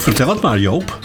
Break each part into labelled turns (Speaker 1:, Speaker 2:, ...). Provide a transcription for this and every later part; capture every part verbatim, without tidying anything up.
Speaker 1: Vertel het maar, Joop.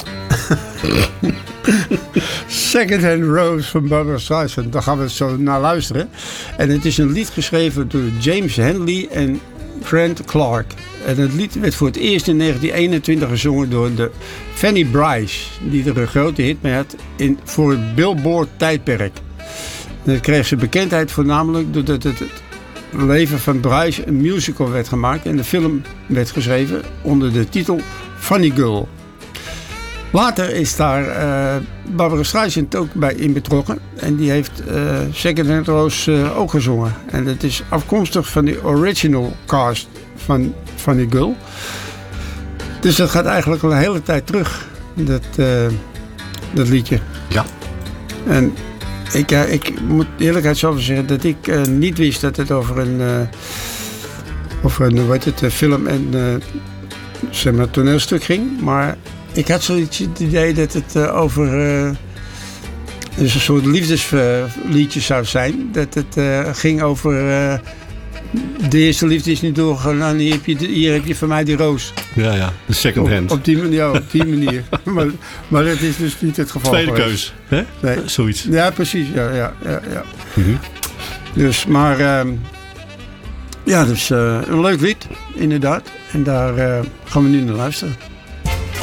Speaker 2: Second Hand Rose van Barbra Streisand. Daar gaan we zo naar luisteren. En het is een lied geschreven door James Henley en Grant Clark. En het lied werd voor het eerst in negentien eenentwintig gezongen door de Fanny Bryce. Die er een grote hit mee had in, voor het Billboard tijdperk. En dat kreeg ze bekendheid voornamelijk doordat het, het leven van Bryce een musical werd gemaakt. En de film werd geschreven onder de titel Funny Girl. Later is daar uh, Barbra Streisand ook bij in betrokken. En die heeft uh, Second Hand Rose uh, ook gezongen. En dat is afkomstig van de original cast van Funny Girl. Dus dat gaat eigenlijk al een hele tijd terug, dat, uh, dat liedje.
Speaker 1: Ja.
Speaker 2: En ik, uh, ik moet eerlijkheidshalve zeggen dat ik uh, niet wist dat het over een, uh, over een wat het, uh, film en uh, zeg maar, toneelstuk ging. Maar ik had zoiets het idee dat het uh, over uh, dus een soort liefdesliedje uh, zou zijn. Dat het uh, ging over uh, de eerste liefde is niet doorgegaan. Hier heb je, hier heb je van mij die roos.
Speaker 1: Ja, ja. De second hand.
Speaker 2: Op, op die manier. Ja, op die manier. maar, maar dat is dus niet het geval.
Speaker 1: Tweede
Speaker 2: geweest.
Speaker 1: keus. Hè?
Speaker 2: Nee.
Speaker 1: Zoiets.
Speaker 2: Ja, precies. Ja, ja, ja, ja.
Speaker 1: Mm-hmm.
Speaker 2: Dus, maar uh, ja, dus uh, een leuk lied, inderdaad. En daar uh, gaan we nu naar luisteren.